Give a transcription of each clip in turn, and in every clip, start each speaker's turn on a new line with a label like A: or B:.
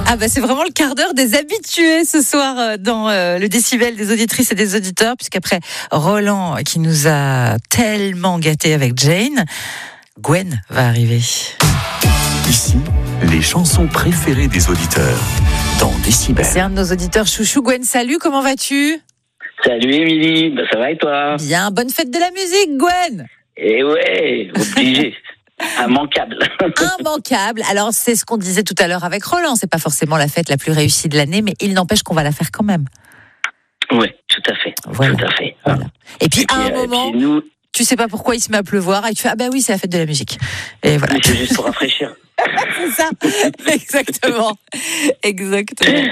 A: Ah bah c'est vraiment le quart d'heure des habitués ce soir dans le décibel des auditrices et des auditeurs, puisqu'après Roland qui nous a tellement gâtés avec Jane, Gwen va arriver.
B: Ici, les chansons préférées des auditeurs dans Décibel.
A: C'est un de nos auditeurs chouchou. Gwen, salut, comment vas-tu ?
C: Salut Émilie, ça va et toi ?
A: Bien, bonne fête de la musique Gwen.
C: Eh ouais, obligé. Immanquable.
A: Immanquable. Alors, c'est ce qu'on disait tout à l'heure avec Roland. C'est pas forcément la fête la plus réussie de l'année, mais il n'empêche qu'on va la faire quand même.
C: Oui, tout à fait.
A: Voilà.
C: Tout à fait.
A: Voilà. Et puis, à un moment,
C: nous...
A: tu sais pas pourquoi il se met à pleuvoir et tu fais ah ben oui, c'est la fête de la musique. Et voilà.
C: C'est juste pour rafraîchir.
A: C'est ça. Exactement. Exactement.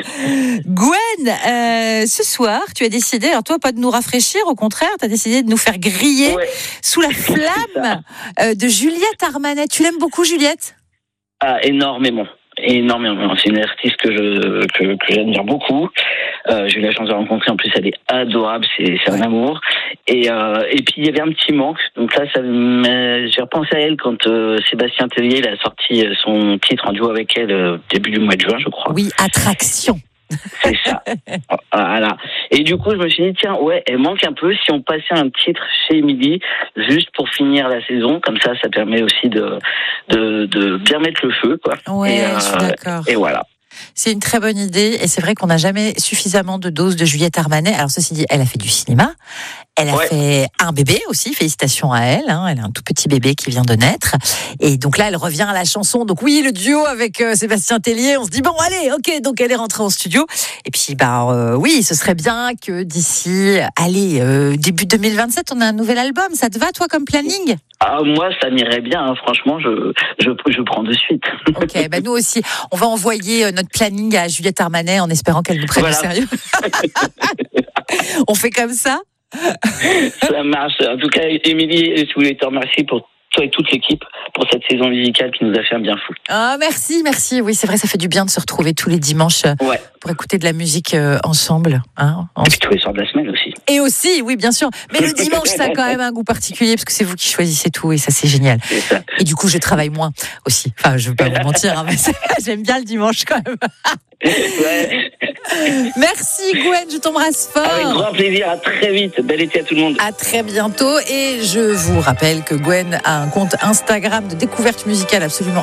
A: Gwen, ce soir, tu as décidé, alors toi, pas de nous rafraîchir, au contraire, tu as décidé de nous faire griller sous la flamme de Juliette Armanet. Tu l'aimes beaucoup, Juliette ?
C: Ah, énormément. Énormément. C'est une artiste que j'admire beaucoup. J'ai eu la chance de la rencontrer. En plus, elle est adorable. C'est un amour. Et puis, il y avait un petit manque. Donc là, j'ai repensé à elle quand Sébastien Tellier a sorti son titre en duo avec elle début du mois de juin, je crois.
A: Oui, Attraction.
C: C'est ça. Voilà. Et du coup, je me suis dit, tiens, ouais, elle manque un peu. Si on passait un titre chez Émilie, juste pour finir la saison, comme ça permet aussi de bien mettre le feu, quoi.
A: Ouais, je suis d'accord.
C: Et voilà.
A: C'est une très bonne idée. Et c'est vrai qu'on n'a jamais suffisamment de doses de Juliette Armanet. Alors, ceci dit, elle a fait du cinéma. Elle a fait un bébé aussi, félicitations à elle. Elle a un tout petit bébé qui vient de naître. Et donc là, elle revient à la chanson. Donc oui, le duo avec Sébastien Tellier, on se dit, bon, allez, ok, donc elle est rentrée en studio. Et puis, oui, ce serait bien que d'ici, début 2027, on a un nouvel album. Ça te va, toi, comme planning ?
C: Ah, moi, ça m'irait bien, hein. Franchement, je prends de suite.
A: Ok, nous aussi. On va envoyer notre planning à Juliette Armanet en espérant qu'elle nous prenne au sérieux. On fait comme ça ?
C: Ça marche. En tout cas, Émilie, je voulais te remercier pour toi et toute l'équipe pour cette saison musicale qui nous a fait un bien fou.
A: Ah, merci. Oui, c'est vrai, ça fait du bien de se retrouver tous les dimanches pour écouter de la musique ensemble.
C: Et puis tous les soirs de la semaine aussi.
A: Et aussi, oui, bien sûr. Mais le dimanche, ça a quand même un goût particulier parce que c'est vous qui choisissez tout et ça, c'est génial.
C: C'est ça.
A: Et du coup, je travaille moins aussi. Enfin, je veux pas vous mentir, mais j'aime bien le dimanche quand même.
C: Ouais.
A: Merci Gwen, je t'embrasse fort.
C: Avec grand plaisir, à très vite. Bel été à tout le monde.
A: À très bientôt. Et je vous rappelle que Gwen a un compte Instagram de découverte musicale absolument